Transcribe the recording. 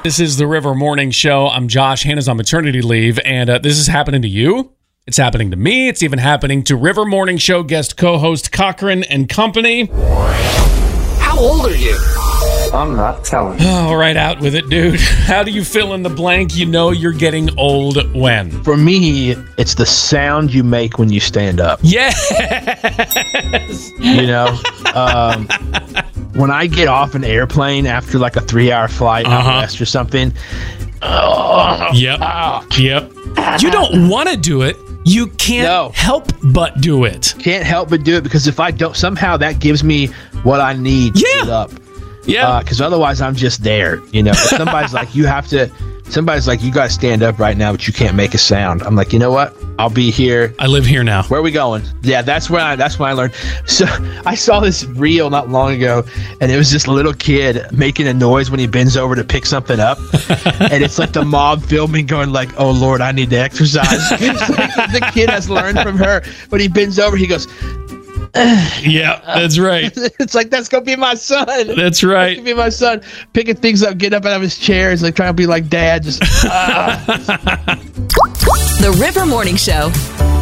This is the River Morning Show. I'm Josh. Hannah's on maternity leave, and this is happening to you. It's happening to me. It's even happening to River Morning Show guest co-host Cochran and Company. How old are you? I'm not telling you. All right, out with it, dude. How do you fill in the blank? You know you're getting old when? For me, it's the sound you make when you stand up. Yes! You know? When I get off an airplane after like a 3-hour flight out west or something. Yep. You don't want to do it. You can't help but do it. Can't help but do it because if I don't, somehow that gives me what I need to get up. Yeah. Because otherwise I'm just there. You know, somebody's like, you got to stand up right now, but you can't make a sound. I'm like, you know what? I'll be here. I live here now. Where are we going? Yeah, that's when I learned. So I saw this reel not long ago, and it was this little kid making a noise when he bends over to pick something up. And it's like the mom filming going like, oh, Lord, I need to exercise. It's like the kid has learned from her. When he bends over, he goes, yeah, that's right. It's like, that's going to be my son. That's right. That's going to be my son. Picking things up, getting up out of his chair. He's like trying to be like dad. Just The River Morning Show.